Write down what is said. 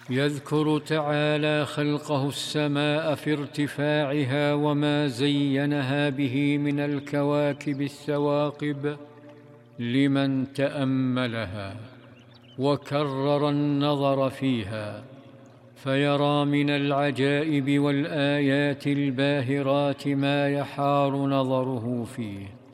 يذكر تعالى خلقه السماء في ارتفاعها وما زينها به من الكواكب الثواقب لمن تأملها وكرر النظر فيها، فيرى من العجائب والآيات الباهرات ما يحار نظره فيه.